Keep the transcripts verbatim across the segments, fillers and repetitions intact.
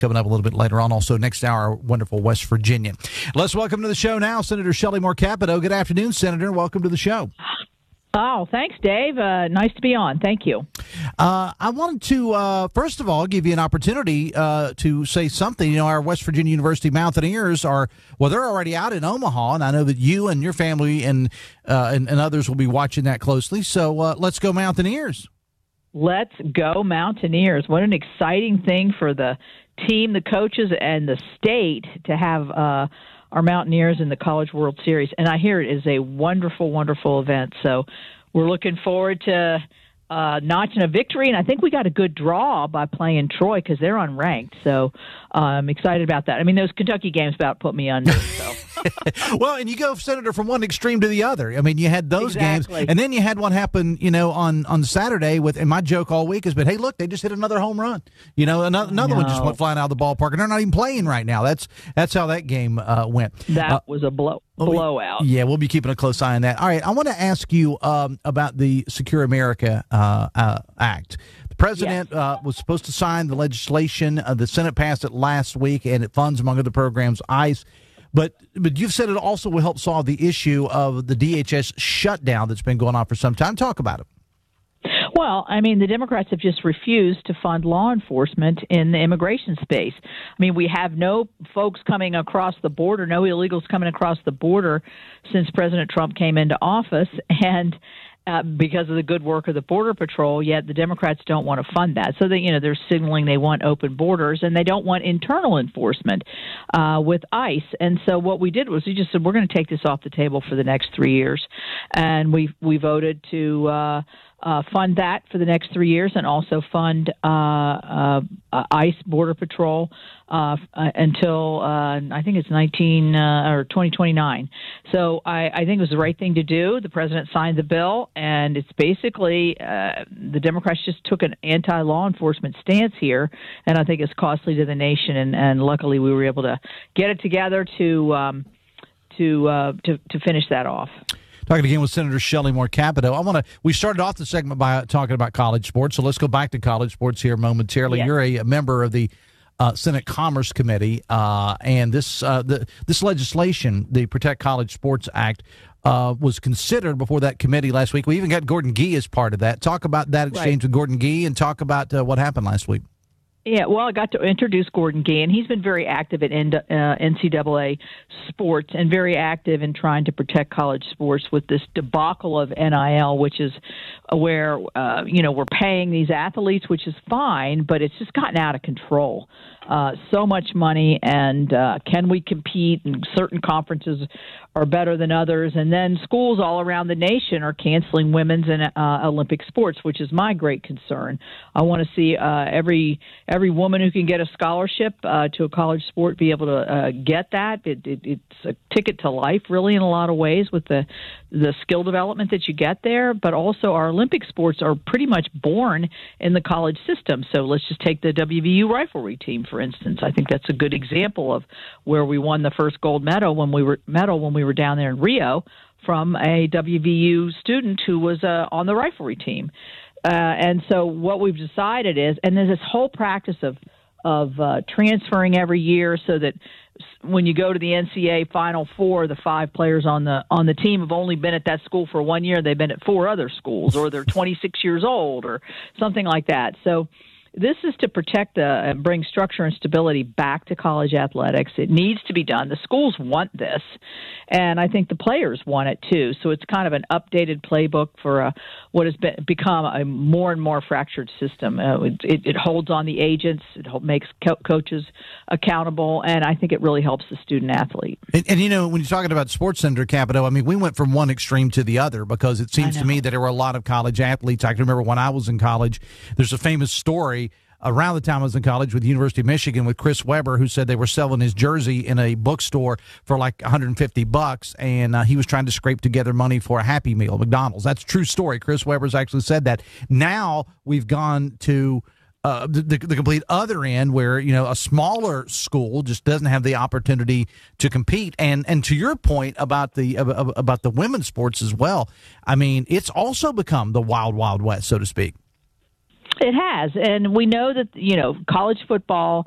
coming up a little bit later on. Also, next hour, wonderful West Virginia. Let's welcome to the show now Senator Shelley Moore Capito. Good afternoon, Senator. Welcome to the show. Oh, thanks, Dave. Uh, nice to be on. Thank you. Uh, I wanted to, uh, first of all, give you an opportunity uh, to say something. You know, our West Virginia University Mountaineers are, well, they're already out in Omaha, and I know that you and your family and uh, and, and others will be watching that closely. So uh, let's go Mountaineers. Let's go Mountaineers. What an exciting thing for the team, the coaches, and the state to have uh, our Mountaineers in the College World Series. And I hear it is a wonderful, wonderful event. So we're looking forward to uh, notching a victory. And I think we got a good draw by playing Troy because they're unranked. So uh, I'm excited about that. I mean, those Kentucky games about put me under. So. Well, and you go, Senator, from one extreme to the other. I mean, you had those exactly. games, and then you had what happened, you know, on, on Saturday with, and my joke all week has been, hey, look, they just hit another home run. You know, another, another one just went flying out of the ballpark, and they're not even playing right now. That's that's how that game uh, went. That uh, was a blow blowout. Yeah, we'll be keeping a close eye on that. All right, I want to ask you um, about the Secure America uh, uh, Act. The president yes. uh, was supposed to sign the legislation. Uh, the Senate passed it last week, and it funds, among other programs, ICE. But but you've said it also will help solve the issue of the D H S shutdown that's been going on for some time. Talk about it. Well, I mean, the Democrats have just refused to fund law enforcement in the immigration space. I mean, we have no folks coming across the border, no illegals coming across the border since President Trump came into office, and uh, because of the good work of the Border Patrol, yet the Democrats don't want to fund that. So, they, you know, they're signaling they want open borders, and they don't want internal enforcement uh, with ICE. And so what we did was we just said, we're going to take this off the table for the next three years. And we we voted to uh, uh, fund that for the next three years and also fund uh, uh, ICE Border Patrol uh, until uh, I think it's nineteen uh, or twenty twenty-nine. So I, I think it was the right thing to do. The president signed the bill, and it's basically uh, the Democrats just took an anti-law enforcement stance here, and I think it's costly to the nation. And, and luckily, we were able to get it together to um, to, uh, to to finish that off. Talking again with Senator Shelley Moore Capito. I want to. We started off the segment by talking about college sports, so let's go back to college sports here momentarily. Yes. You're a, a member of the uh, Senate Commerce Committee, uh, and this uh, the this legislation, the Protect College Sports Act, uh, was considered before that committee last week. We even got Gordon Gee as part of that. Talk about that exchange right. with Gordon Gee, and talk about uh, what happened last week. Yeah, well, I got to introduce Gordon Gee, and he's been very active at N C double A sports and very active in trying to protect college sports with this debacle of N I L, which is where, uh, you know, we're paying these athletes, which is fine, but it's just gotten out of control. Uh, so much money, and uh, can we compete? And certain conferences are better than others. And then schools all around the nation are canceling women's and uh, Olympic sports, which is my great concern. I want to see uh, every every woman who can get a scholarship uh, to a college sport be able to uh, get that. It, it, it's a ticket to life, really, in a lot of ways, with the the skill development that you get there. But also, our Olympic sports are pretty much born in the college system. So let's just take the W V U riflery team, for instance. I think that's a good example of where we won the first gold medal when we were medal when we were down there in Rio from a W V U student who was uh, on the riflery team. Uh, and so what we've decided is, and there's this whole practice of of uh, transferring every year so that when you go to the N C A A Final Four, the five players on the on the team have only been at that school for one year. They've been at four other schools, or they're twenty-six years old, or something like that. So this is to protect the, and bring structure and stability back to college athletics. It needs to be done. The schools want this, and I think the players want it too. So it's kind of an updated playbook for a, what has been, become a more and more fractured system. Uh, it, it, it holds on the agents. It makes co- coaches accountable, and I think it really helps the student athlete. And, and, you know, when you're talking about Sports Center, Capito, I mean, we went from one extreme to the other because it seems to me that there were a lot of college athletes. I can remember when I was in college, there's a famous story around the time I was in college with the University of Michigan with Chris Webber, who said they were selling his jersey in a bookstore for like one hundred fifty bucks, and uh, he was trying to scrape together money for a Happy Meal, McDonald's. That's a true story. Chris Webber's actually said that. Now we've gone to uh, the, the, the complete other end where, you know, a smaller school just doesn't have the opportunity to compete. And and to your point about the uh, about the women's sports as well, I mean, it's also become the wild, wild west, so to speak. It has, and we know that, you know, college football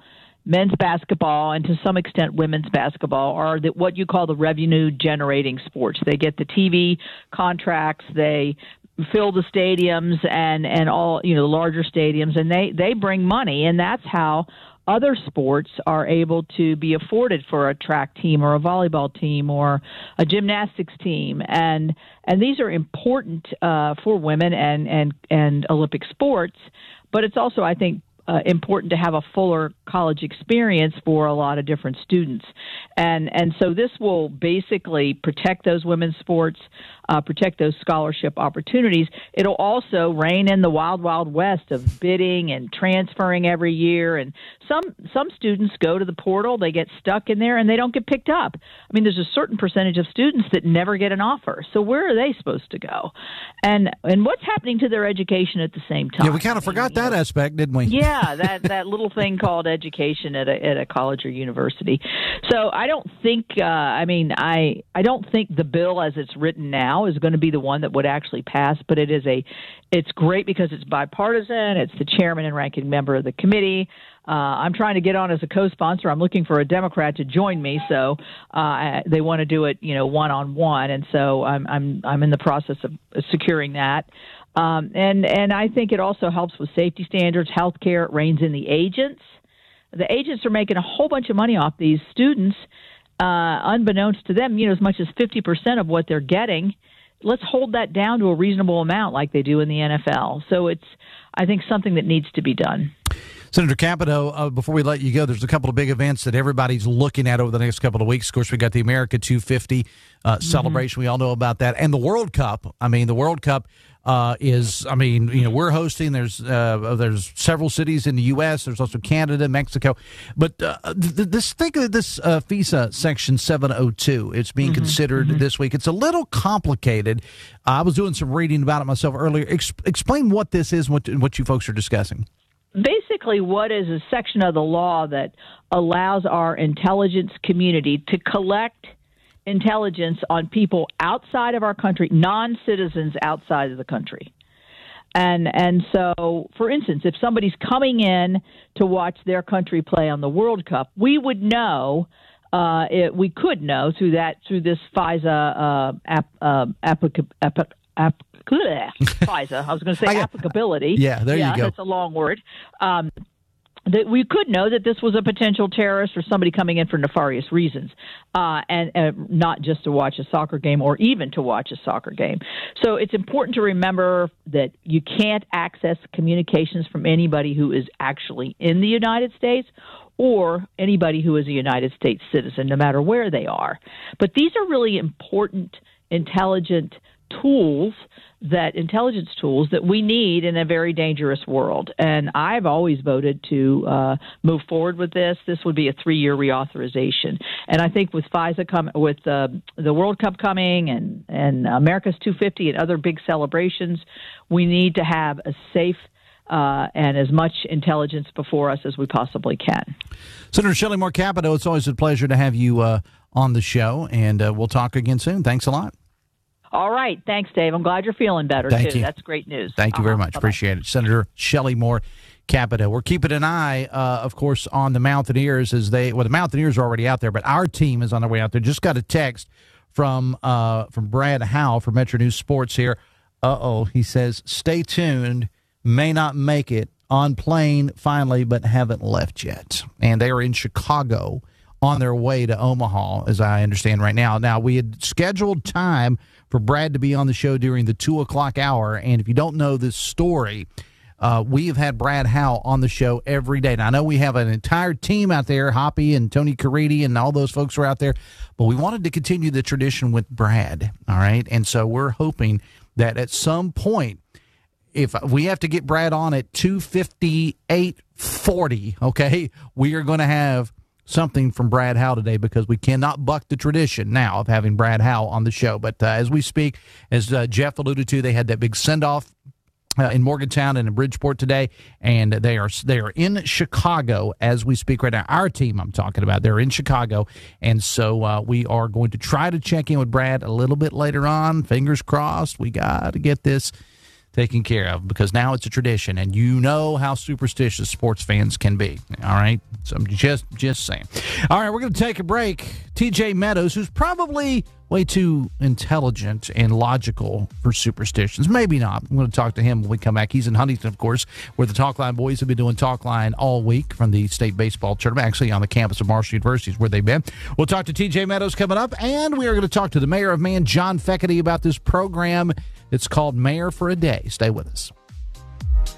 men's basketball and to some extent women's basketball are the, what you call the revenue generating sports. They get the T V contracts, they fill the stadiums and, and all, you know, the larger stadiums, and they, they bring money, and that's how other sports are able to be afforded for a track team or a volleyball team or a gymnastics team. And and these are important uh, for women and, and, and Olympic sports, but it's also, I think, Uh, important to have a fuller college experience for a lot of different students. And and so this will basically protect those women's sports, uh, protect those scholarship opportunities. It'll also rein in the wild, wild west of bidding and transferring every year. And some some students go to the portal, they get stuck in there, and they don't get picked up. I mean, there's a certain percentage of students that never get an offer. So where are they supposed to go? And and what's happening to their education at the same time? Yeah, we kind of forgot I mean, that know, aspect, didn't we? Yeah. Yeah, that, that little thing called education at a at a college or university. So I don't think, uh, I mean, I I don't think the bill as it's written now is going to be the one that would actually pass. But it is a, it's great because it's bipartisan. It's the chairman and ranking member of the committee. Uh, I'm trying to get on as a co-sponsor. I'm looking for a Democrat to join me, so uh, they want to do it, you know, one on one, and so I'm I'm I'm in the process of securing that. Um, and, and I think it also helps with safety standards, health care. It reins in the agents. The agents are making a whole bunch of money off these students, uh, unbeknownst to them, you know, as much as fifty percent of what they're getting. Let's hold that down to a reasonable amount like they do in the N F L. So it's, I think, something that needs to be done. Senator Capito, uh, before we let you go, there's a couple of big events that everybody's looking at over the next couple of weeks. Of course, we got the America two fifty uh, mm-hmm. celebration. We all know about that. And the World Cup. I mean, the World Cup uh, is, I mean, you know, we're hosting. There's uh, there's several cities in the U S There's also Canada, Mexico. But uh, th- this think of this uh, FISA Section seven oh two. It's being mm-hmm. considered mm-hmm. this week. It's a little complicated. I was doing some reading about it myself earlier. Ex- explain what this is and what, what you folks are discussing. Basically, what is a section of the law that allows our intelligence community to collect intelligence on people outside of our country, non-citizens outside of the country. And and so, for instance, if somebody's coming in to watch their country play on the World Cup, we would know, uh, it, we could know through that through this FISA uh, app, uh, applica- app, app, FISA. I was going to say got, applicability. Yeah, there yeah, you go. That's a long word. Um, that we could know that this was a potential terrorist or somebody coming in for nefarious reasons, uh, and uh, not just to watch a soccer game or even to watch a soccer game. So it's important to remember that you can't access communications from anybody who is actually in the United States or anybody who is a United States citizen, no matter where they are. But these are really important, intelligent tools that intelligence tools that we need in a very dangerous world. And I've always voted to uh, move forward with this. This would be a three-year reauthorization. And I think with FISA com- with uh, the World Cup coming and, and America's two fifty and other big celebrations, we need to have a safe Uh, and as much intelligence before us as we possibly can. Senator Shelley Moore Capito, it's always a pleasure to have you uh, on the show, and uh, we'll talk again soon. Thanks a lot. All right. Thanks, Dave. I'm glad you're feeling better, Thank too. You. That's great news. Thank you uh-huh. very much. Bye-bye. Appreciate it. Senator Shelley Moore Capito. We're keeping an eye, uh, of course, on the Mountaineers as they, well, the Mountaineers are already out there, but our team is on their way out there. Just got a text from, uh, from Brad Howell from Metro News Sports here. Uh-oh. He says, stay tuned. May not make it on plane finally, but haven't left yet. And they are in Chicago on their way to Omaha, as I understand right now. Now, we had scheduled time for Brad to be on the show during the two o'clock hour. And if you don't know this story, uh, we have had Brad Howell on the show every day. Now, I know we have an entire team out there, Hoppy and Tony Caridi and all those folks are out there, but we wanted to continue the tradition with Brad, all right? And so we're hoping that at some point, if we have to get Brad on at two fifty-eight forty, okay, we are going to have something from Brad Howell today because we cannot buck the tradition now of having Brad Howell on the show. But uh, as we speak, as uh, Jeff alluded to, they had that big send-off uh, in Morgantown and in Bridgeport today, and they are they are in Chicago as we speak right now. Our team I'm talking about, they're in Chicago, and so uh, we are going to try to check in with Brad a little bit later on. Fingers crossed. We got to get this taken care of, because now it's a tradition, and you know how superstitious sports fans can be. All right? So I'm just, just saying. All right, we're going to take a break. T J Meadows, who's probably way too intelligent and logical for superstitions. Maybe not. I'm going to talk to him when we come back. He's in Huntington, of course, where the Talkline boys have been doing Talkline all week from the state baseball tournament, actually on the campus of Marshall University is where they've been. We'll talk to T J Meadows coming up, and we are going to talk to the mayor of Man, John Feckety, about this program. It's called Mayor for a Day. Stay with us.